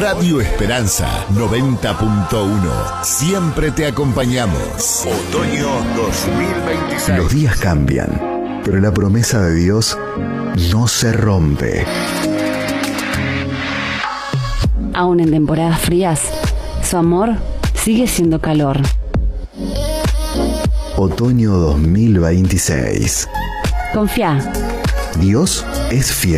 Radio Esperanza 90.1. Siempre te acompañamos. Otoño 2026. Los días cambian, pero la promesa de Dios no se rompe. Aún en temporadas frías, su amor sigue siendo calor. Otoño 2026. Confía. Dios es fiel.